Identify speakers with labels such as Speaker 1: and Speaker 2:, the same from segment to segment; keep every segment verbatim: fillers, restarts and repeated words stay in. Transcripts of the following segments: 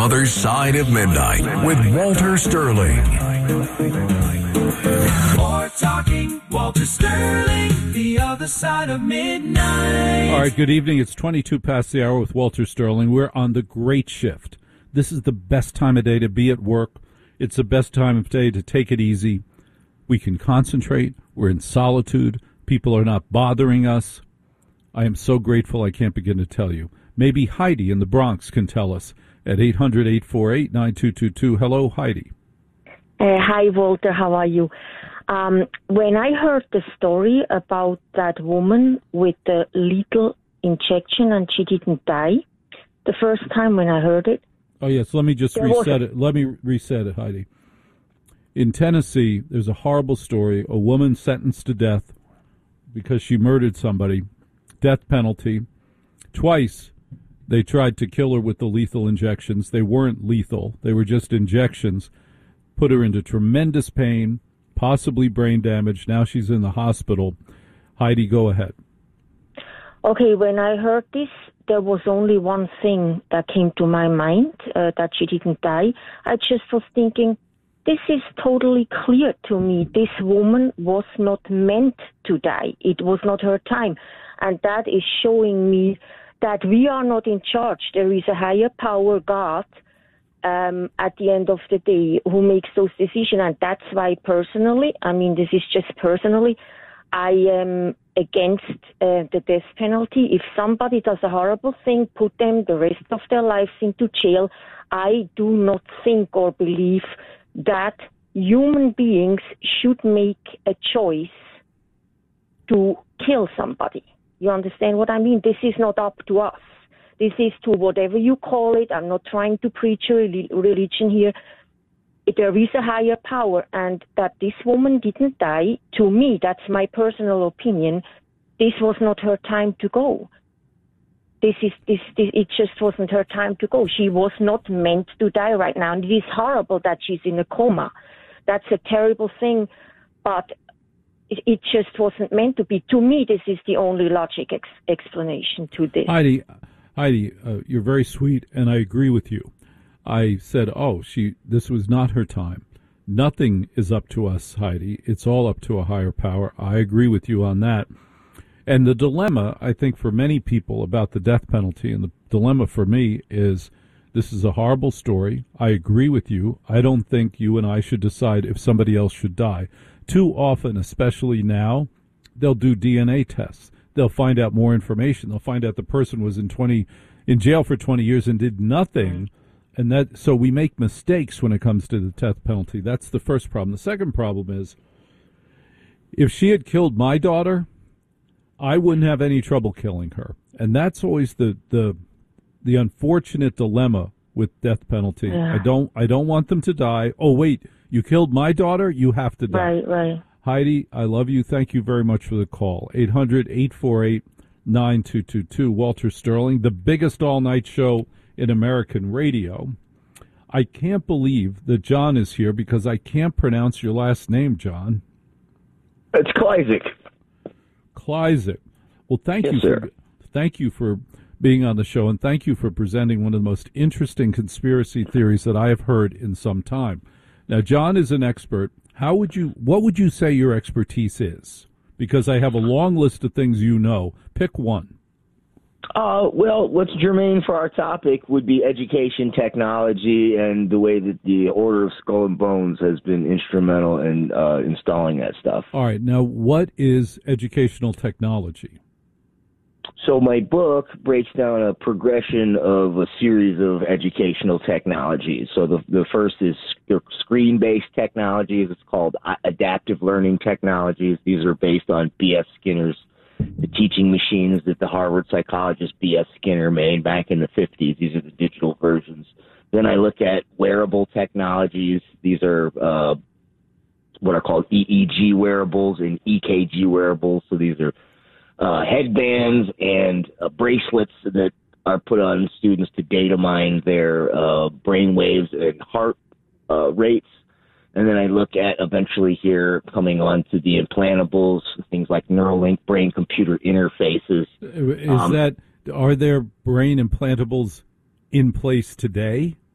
Speaker 1: Other Side of Midnight with Walter Sterling.
Speaker 2: More talking, Walter Sterling, The Other Side of Midnight.
Speaker 3: All right, good evening. It's twenty-two past the hour with Walter Sterling. We're on the great shift. This is the best time of day to be at work. It's the best time of day to take it easy. We can concentrate. We're in solitude. People are not bothering us. I am so grateful I can't begin to tell you. Maybe Heidi in the Bronx can tell us at eight hundred, eight four eight, nine two two two. Hello, Heidi.
Speaker 4: Uh, hi, Walter. How are you? Um, when I heard the story about that woman with the lethal injection and she didn't die, the first time when I heard it.
Speaker 3: Oh, yes. Let me just
Speaker 4: there
Speaker 3: reset it. Let me reset it, Heidi. In Tennessee, there's a horrible story. A woman sentenced to death because she murdered somebody. Death penalty. Twice they tried to kill her with the lethal injections. They weren't lethal. They were just injections. Put her into tremendous pain, possibly brain damage. Now she's in the hospital. Heidi, go ahead.
Speaker 4: Okay, when I heard this, there was only one thing that came to my mind, uh, that she didn't die. I just was thinking, this is totally clear to me. This woman was not meant to die. It was not her time. And that is showing me that we are not in charge. There is a higher power, God, um, at the end of the day, who makes those decisions. And that's why personally, I mean, this is just personally, I am against uh, the death penalty. If somebody does a horrible thing, put them the rest of their lives into jail. I do not think or believe that human beings should make a choice to kill somebody. You understand what I mean? This is not up to us. This is to whatever you call it. I'm not trying to preach a religion here. There is a higher power, and that this woman didn't die, to me, that's my personal opinion, this was not her time to go. This is this, this it just wasn't her time to go. She was not meant to die right now, and it is horrible that she's in a coma. That's a terrible thing, but it, it just wasn't meant to be. To me, this is the only logic ex- explanation to this.
Speaker 3: Heidi, Heidi, uh, you're very sweet, and I agree with you. I said, oh, she. This was not her time. Nothing is up to us, Heidi. It's all up to a higher power. I agree with you on that. And the dilemma, I think, for many people about the death penalty, and the dilemma for me is, this is a horrible story. I agree with you. I don't think you and I should decide if somebody else should die. Too often, especially now, they'll do D N A tests. They'll find out more information. They'll find out the person was in twenty in jail for twenty years and did nothing. And that, so we make mistakes when it comes to the death penalty. That's the first problem. The second problem is, if she had killed my daughter, I wouldn't have any trouble killing her. And that's always the the, the unfortunate dilemma with death penalty. Yeah. I don't I don't want them to die. Oh, wait, you killed my daughter? You have to die.
Speaker 4: Right, right.
Speaker 3: Heidi, I love you. Thank you very much for the call. eight hundred, eight four eight, nine two two two. Walter Sterling, the biggest all-night show in American radio. I can't believe that John is here because I can't pronounce your last name, John.
Speaker 5: It's Kleisik.
Speaker 3: Kleisik. Well, thank
Speaker 5: yes,
Speaker 3: you
Speaker 5: sir.
Speaker 3: for thank you for being on the show, and thank you for presenting one of the most interesting conspiracy theories that I have heard in some time. Now, John is an expert. How would you what would you say your expertise is? Because I have a long list of things you know. Pick one.
Speaker 5: Uh, well, what's germane for our topic would be education technology and the way that the Order of Skull and Bones has been instrumental in uh, installing that stuff.
Speaker 3: All right. Now, what is educational technology?
Speaker 5: So my book breaks down a progression of a series of educational technologies. So the the first is screen-based technologies. It's called adaptive learning technologies. These are based on B F Skinner's the teaching machines that the Harvard psychologist B F Skinner made back in the fifties. These are the digital versions. Then I look at wearable technologies. These are uh, what are called E E G wearables and E K G wearables. So these are uh, headbands and uh, bracelets that are put on students to data mine their uh, brain waves and heart uh, rates. And then I look at eventually here coming on to the implantables, things like Neuralink brain-computer interfaces.
Speaker 3: Is
Speaker 5: um,
Speaker 3: that, are there brain implantables in place today?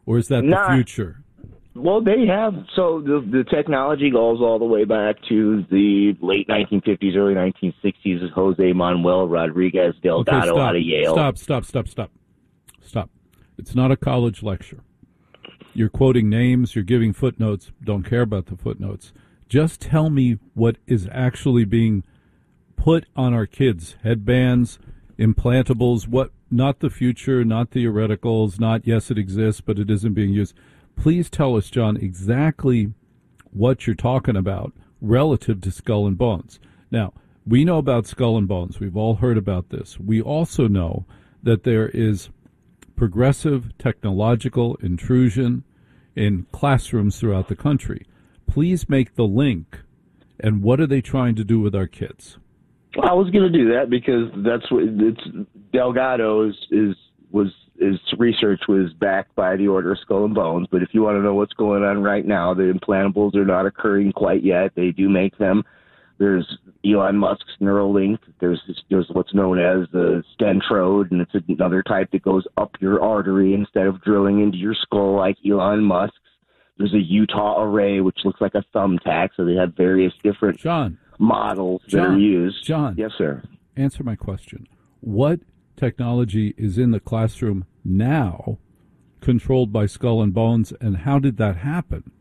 Speaker 3: or is that
Speaker 5: Not-
Speaker 3: the future?
Speaker 5: Well, they have. So the the technology goes all the way back to the late nineteen fifties, early nineteen sixties. With Jose Manuel Rodriguez Delgado
Speaker 3: Okay, stop.
Speaker 5: out of Yale.
Speaker 3: Stop, stop, stop, stop. Stop. It's not a college lecture. You're quoting names, you're giving footnotes. Don't care about the footnotes. Just tell me what is actually being put on our kids. Headbands, implantables, what, not the future, not theoreticals, not yes, it exists, but it isn't being used. Please tell us, John, exactly what you're talking about relative to Skull and Bones. Now, we know about Skull and Bones. We've all heard about this. We also know that there is progressive technological intrusion in classrooms throughout the country. Please make the link. And what are they trying to do with our kids?
Speaker 5: I was going to do that because that's what it's Delgado is is was his research was backed by the Order of Skull and Bones. But if you want to know what's going on right now, the implantables are not occurring quite yet. They do make them. There's Elon Musk's Neuralink. There's there's what's known as the Stentrode, and it's another type that goes up your artery instead of drilling into your skull like Elon Musk's. There's a Utah Array, which looks like a thumbtack. So they have various different
Speaker 3: John,
Speaker 5: models that
Speaker 3: John,
Speaker 5: are used.
Speaker 3: John,
Speaker 5: yes, sir.
Speaker 3: Answer my question. What technology is in the classroom now controlled by Skull and Bones, and how did that happen?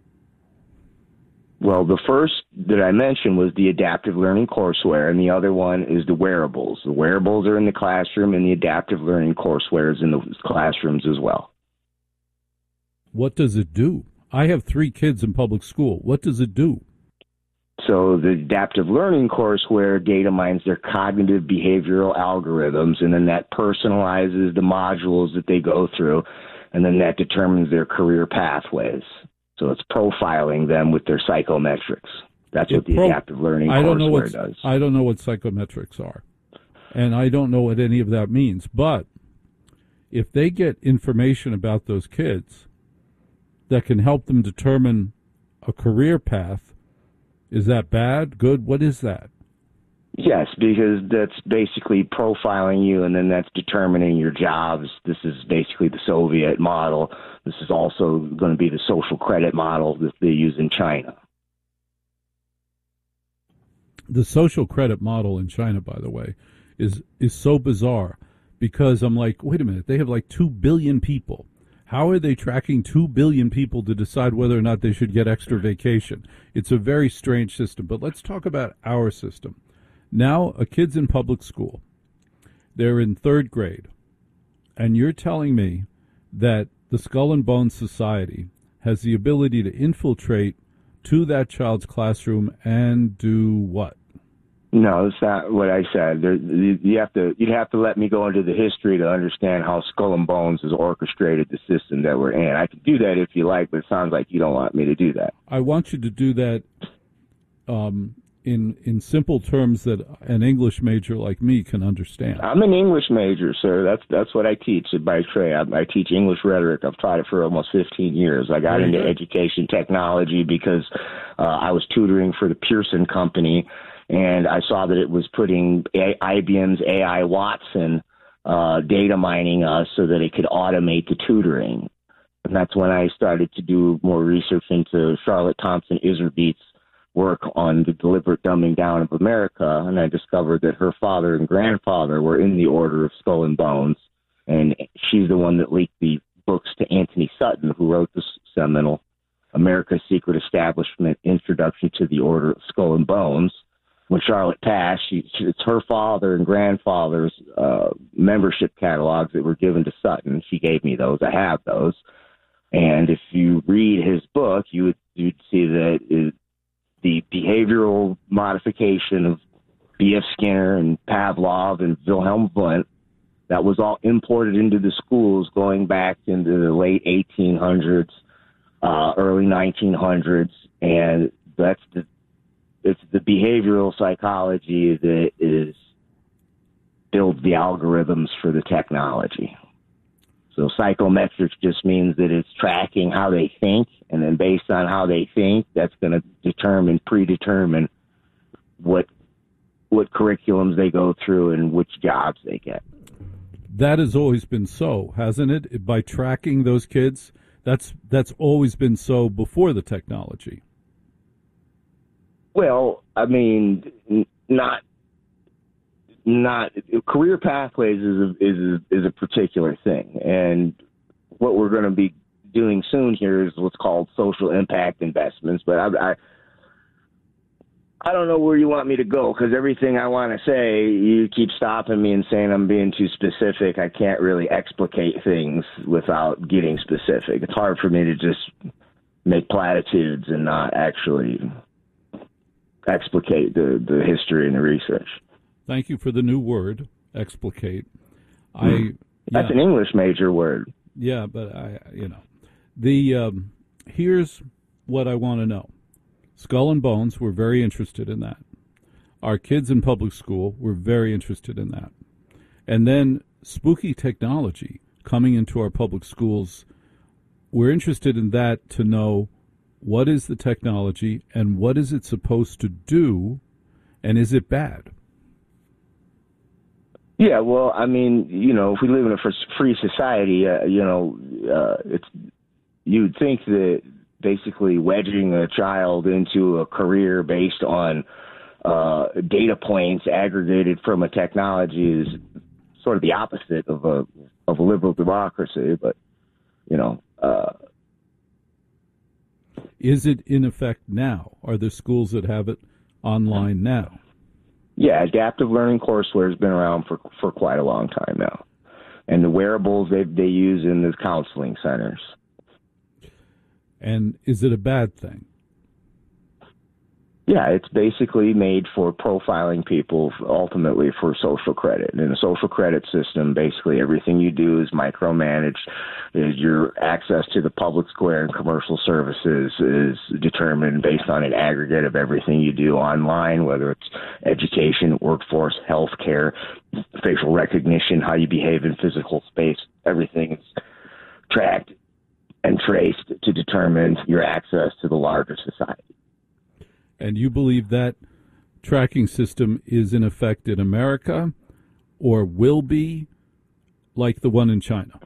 Speaker 5: Well, the first that I mentioned was the adaptive learning courseware, and the other one is the wearables. The wearables are in the classroom, and the adaptive learning courseware is in the classrooms as well.
Speaker 3: What does it do? I have three kids in public school. What does it do?
Speaker 5: So the adaptive learning courseware data mines their cognitive behavioral algorithms, and then that personalizes the modules that they go through, and then that determines their career pathways. So it's profiling them with their psychometrics. That's what the
Speaker 3: Pro-
Speaker 5: adaptive learning
Speaker 3: I don't know
Speaker 5: courseware
Speaker 3: what
Speaker 5: does.
Speaker 3: I don't know what psychometrics are, and I don't know what any of that means. But if they get information about those kids that can help them determine a career path, is that bad? Good? What is that?
Speaker 5: Yes, because that's basically profiling you, and then that's determining your jobs. This is basically the Soviet model. This is also going to be the social credit model that they use in China.
Speaker 3: The social credit model in China, by the way, is is so bizarre because I'm like, wait a minute, they have like two billion people. How are they tracking two billion people to decide whether or not they should get extra vacation? It's a very strange system. But let's talk about our system. Now, a kid's in public school. They're in third grade. And you're telling me that the Skull and Bones Society has the ability to infiltrate to that child's classroom and do what?
Speaker 5: No, that's not what I said. There, you you have to, you'd have to let me go into the history to understand how Skull and Bones has orchestrated the system that we're in. I can do that if you like, but it sounds like you don't want me to do that.
Speaker 3: I want you to do that um, in in simple terms that an English major like me can understand.
Speaker 5: I'm an English major, sir. That's that's what I teach by trade. I, I teach English rhetoric. I've taught it for almost fifteen years. I got
Speaker 3: Very
Speaker 5: into
Speaker 3: good.
Speaker 5: education technology because uh, I was tutoring for the Pearson Company, and I saw that it was putting a- I B M's A I Watson uh, data mining us so that it could automate the tutoring. And that's when I started to do more research into Charlotte Thompson Iserbeat's work on the deliberate dumbing down of America, and I discovered that her father and grandfather were in the Order of Skull and Bones, and she's the one that leaked the books to Anthony Sutton, who wrote the seminal America's Secret Establishment Introduction to the Order of Skull and Bones. When Charlotte passed, she, she, it's her father and grandfather's uh, membership catalogs that were given to Sutton. She gave me those. I have those. And if you read his book, you would you'd see that it, the behavioral modification of B F Skinner and Pavlov and Wilhelm Wundt, that was all imported into the schools going back into the late eighteen hundreds, uh, early nineteen hundreds, and that's the it's the behavioral psychology that is builds the algorithms for the technology. So psychometrics just means that it's tracking how they think, and then based on how they think, that's going to determine, predetermine what what curriculums they go through and which jobs they get.
Speaker 3: That has always been so, hasn't it? By tracking those kids, That's that's always been so before the technology.
Speaker 5: Well, I mean, n- not not career pathways is a, is a, is a particular thing, and what we're going to be doing soon here is what's called social impact investments. But I, I I don't know where you want me to go, because everything I want to say, you keep stopping me and saying I'm being too specific. I can't really explicate things without getting specific. It's hard for me to just make platitudes and not actually explicate the, the history and the research.
Speaker 3: Thank you for the new word, explicate. I
Speaker 5: Mm. That's
Speaker 3: yeah,
Speaker 5: an English major word.
Speaker 3: yeah, but I, you know, the um, here's what I want to know. Skull and Bones, we're very interested in that. Our kids in public school, we're very interested in that. And then spooky technology coming into our public schools, we're interested in that to know what is the technology and what is it supposed to do, and is it bad?
Speaker 5: Yeah, well, I mean, you know, if we live in a free society, uh, you know, uh, it's you'd think that basically wedging a child into a career based on uh, data points aggregated from a technology is sort of the opposite of a of a liberal democracy. But you know, uh,
Speaker 3: is it in effect now? Are there schools that have it online now?
Speaker 5: Yeah, adaptive learning courseware has been around for for quite a long time now, and the wearables they they use in the counseling centers.
Speaker 3: And is it a bad thing?
Speaker 5: Yeah, it's basically made for profiling people, ultimately for social credit. And in the social credit system, basically everything you do is micromanaged. Your access to the public square and commercial services is determined based on an aggregate of everything you do online, whether it's education, workforce, healthcare, facial recognition, how you behave in physical space. Everything is tracked and traced to determine your access to the larger society.
Speaker 3: And you believe that tracking system is in effect in America, or will be, like the one in China?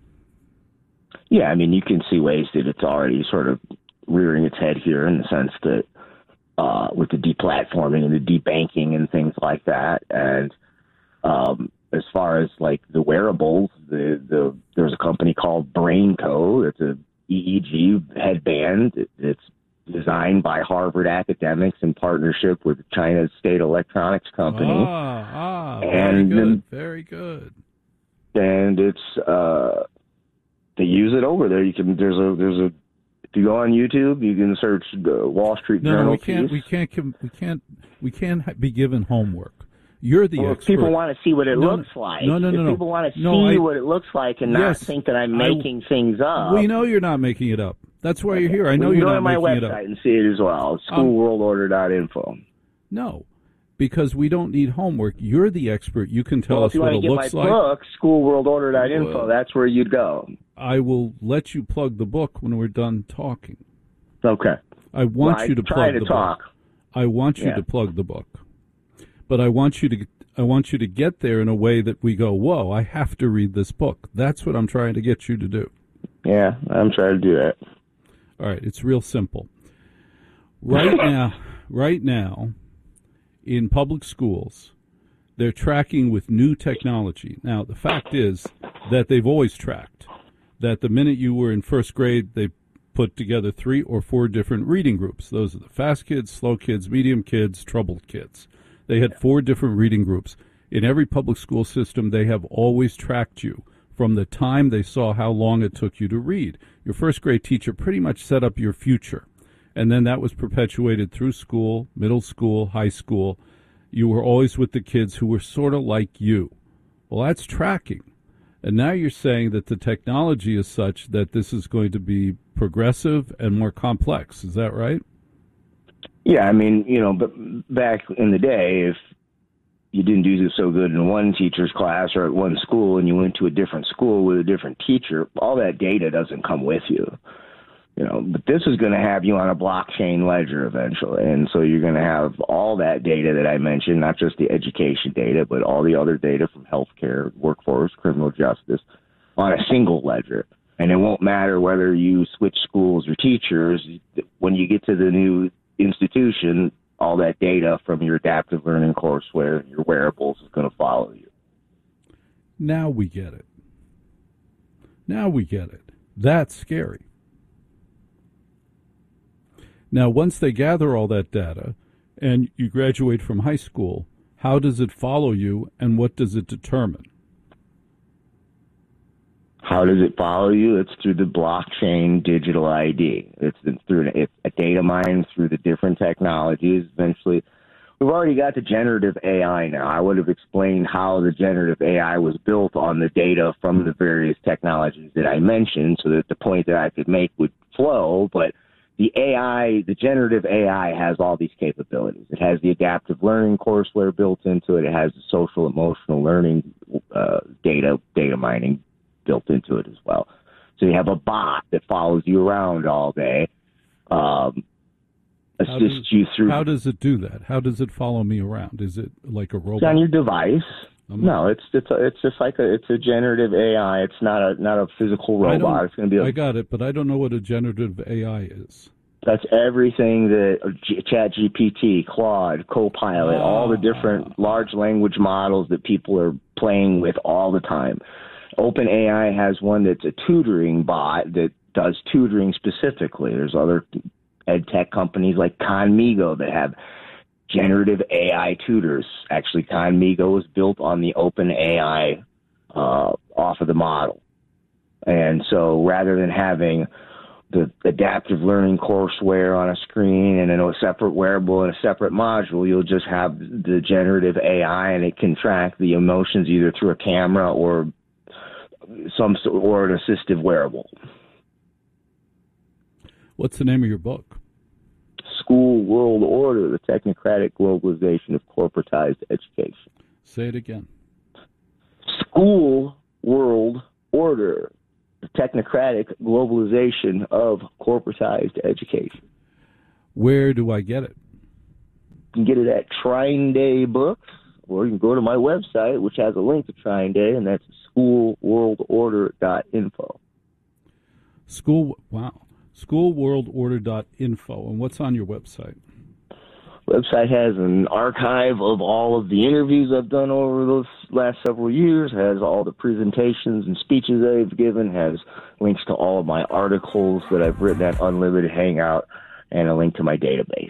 Speaker 5: Yeah, I mean, you can see ways that it's already sort of rearing its head here, in the sense that uh, with the deplatforming and the debanking and things like that. And um, as far as like the wearables, the, the there's a company called BrainCo. It's a E E G headband. It, it's designed by Harvard academics in partnership with China's state electronics company.
Speaker 3: Ah, ah, very
Speaker 5: and
Speaker 3: good, very good.
Speaker 5: And it's uh, they use it over there. You can there's a there's a if you go on YouTube, you can search the Wall Street
Speaker 3: No,
Speaker 5: Journal.
Speaker 3: no, we can't.
Speaker 5: piece.
Speaker 3: We can't. com- We can't. We can't be given homework. You're the
Speaker 5: Well, if
Speaker 3: expert.
Speaker 5: people want to see what it
Speaker 3: No,
Speaker 5: looks
Speaker 3: no,
Speaker 5: like.
Speaker 3: no, no,
Speaker 5: if
Speaker 3: no, no.
Speaker 5: people want to
Speaker 3: No,
Speaker 5: see
Speaker 3: I-
Speaker 5: what it looks like and not
Speaker 3: Yes,
Speaker 5: think that I'm
Speaker 3: I-
Speaker 5: making things up.
Speaker 3: We know you're not making it up. That's why you're here. I know
Speaker 5: you
Speaker 3: you're
Speaker 5: go
Speaker 3: not
Speaker 5: to my
Speaker 3: making it
Speaker 5: website
Speaker 3: up.
Speaker 5: and see it as well. school world order dot info.
Speaker 3: No, because we don't need homework. You're the expert. You can tell
Speaker 5: Well,
Speaker 3: us
Speaker 5: if you
Speaker 3: what
Speaker 5: want
Speaker 3: it
Speaker 5: to get
Speaker 3: looks
Speaker 5: my
Speaker 3: like.
Speaker 5: book, school world order dot info,
Speaker 3: Well-
Speaker 5: that's where you'd go.
Speaker 3: I will let you plug the book when we're done talking.
Speaker 5: Okay.
Speaker 3: I want
Speaker 5: Well,
Speaker 3: you to
Speaker 5: I try
Speaker 3: plug
Speaker 5: to
Speaker 3: the
Speaker 5: talk.
Speaker 3: book. I want you
Speaker 5: Yeah.
Speaker 3: to plug the book, but I want you to. I want you to get there in a way that we go, whoa, I have to read this book. That's what I'm trying to get you to do.
Speaker 5: Yeah, I'm trying to do that.
Speaker 3: All right, it's real simple. Right now, right now, in public schools, they're tracking with new technology. Now, the fact is that they've always tracked. That the minute you were in first grade, they put together three or four different reading groups. Those are the fast kids, slow kids, medium kids, troubled kids. They had four different reading groups. In every public school system, they have always tracked you from the time they saw how long it took you to read. Your first grade teacher pretty much set up your future. And then that was perpetuated through school, middle school, high school. You were always with the kids who were sort of like you. Well, that's tracking. And now you're saying that the technology is such that this is going to be progressive and more complex. Is that right?
Speaker 5: Yeah, I mean, you know, but back in the day, if you didn't do so good in one teacher's class or at one school and you went to a different school with a different teacher, all that data doesn't come with you. You know, but this is going to have you on a blockchain ledger eventually. And so you're going to have all that data that I mentioned, not just the education data, but all the other data from healthcare, workforce, criminal justice on a single ledger. And it won't matter whether you switch schools or teachers. When you get to the new institution, all that data from your adaptive learning courseware, your wearables, is going to follow you.
Speaker 3: Now we get it. Now we get it. That's scary. Now, once they gather all that data and you graduate from high school, how does it follow you and what does it determine?
Speaker 5: How does it follow you? It's through the blockchain digital I D. It's through it's a data mine through the different technologies. Eventually, we've already got the generative A I now. I would have explained how the generative A I was built on the data from the various technologies that I mentioned so that the point that I could make would flow, but the A I, the generative A I has all these capabilities. It has the adaptive learning courseware built into it. It has the social emotional learning uh, data, data mining built into it as well. So you have a bot that follows you around all day, um, assists
Speaker 3: does,
Speaker 5: you through.
Speaker 3: How does it do that? How does it follow me around? Is it like a robot?
Speaker 5: It's on your device.
Speaker 3: Um,
Speaker 5: no, it's it's a, it's just like a it's a generative A I. It's not a not a physical robot. It's going to be. A,
Speaker 3: I got it, but I don't know what a generative A I is.
Speaker 5: That's everything that ChatGPT, Claude, Copilot,
Speaker 3: Ah.
Speaker 5: all the different large language models that people are playing with all the time. OpenAI has one that's a tutoring bot that does tutoring specifically. There's other ed tech companies like Conmigo that have generative A I tutors. Actually, Conmigo was built on the OpenAI uh, off of the model. And so rather than having the adaptive learning courseware on a screen and then a separate wearable and a separate module, you'll just have the generative A I, and it can track the emotions either through a camera or some or an assistive wearable.
Speaker 3: What's the name of your book?
Speaker 5: School World Order, the Technocratic Globalization of Corporatized Education.
Speaker 3: Say it again.
Speaker 5: School World Order, the Technocratic Globalization of Corporatized Education.
Speaker 3: Where do I get it?
Speaker 5: You can get it at Trine Day Books, or you can go to my website, which has a link to Trine Day, and that's school world order dot info.
Speaker 3: School, wow. school world order dot info. And what's on your website?
Speaker 5: Website has an archive of all of the interviews I've done over those last several years, has all the presentations and speeches I've given, has links to all of my articles that I've written at Unlimited Hangout, and a link to my database.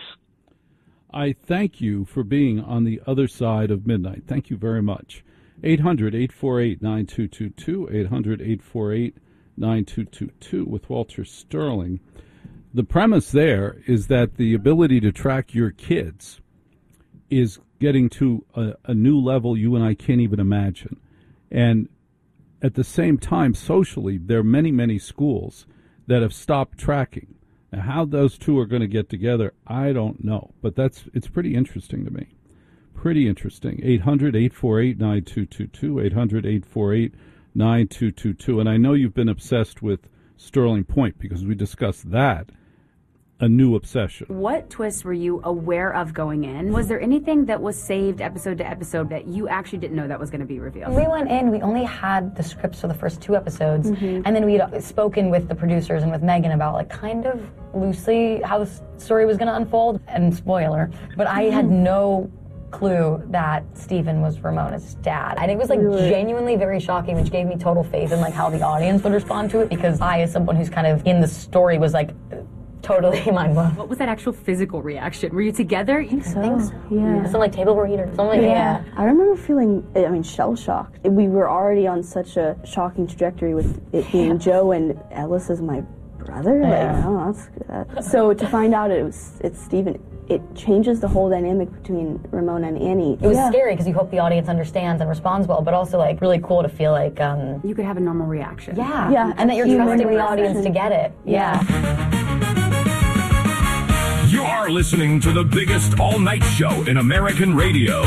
Speaker 3: I thank you for being on the other side of midnight. Thank you very much. eight hundred, eight four eight, nine two two two, eight hundred, eight four eight, nine two two two with Walter Sterling. The premise there is that the ability to track your kids is getting to a, a new level you and I can't even imagine. And at the same time, socially, there are many, many schools that have stopped tracking. Now, how those two are going to get together, I don't know. But that's it's pretty interesting to me. Pretty interesting. eight hundred, eight four eight, nine two two two, eight hundred, eight four eight, nine two two two. And I know you've been obsessed with Sterling Point because we discussed that, a new obsession.
Speaker 6: What twists were you aware of going in? Was there anything that was saved episode to episode that you actually didn't know that was going to be revealed?
Speaker 7: We went in, we only had the scripts for the first two episodes, mm-hmm. and then we'd spoken with the producers and with Megan about, like, kind of loosely how the story was going to unfold. And spoiler, but I had no clue that Stephen was Ramona's dad. And it was, like, really? genuinely very shocking, which gave me total faith in, like, how the audience would respond to it, because I, as someone who's kind of in the story, was, like, totally mind blown.
Speaker 6: What was that actual physical reaction? Were you together?
Speaker 7: I think so. I think so. Yeah. Some, like, table read or something.
Speaker 8: Yeah. yeah. I remember feeling, I mean, shell-shocked. We were already on such a shocking trajectory with it being yeah. Joe and Ellis as my brother. Yeah. Like, oh, that's good. So to find out it was it's Stephen, it changes the whole dynamic between Ramona and Annie.
Speaker 7: It was
Speaker 8: yeah.
Speaker 7: scary because you hope the audience understands and responds well, but also, like, really cool to feel like um,
Speaker 6: you could have a normal reaction.
Speaker 7: Yeah.
Speaker 8: Yeah.
Speaker 7: And, and that you're trusting the audience to get it. Yeah.
Speaker 6: yeah.
Speaker 1: You're listening to the biggest all-night show in American radio.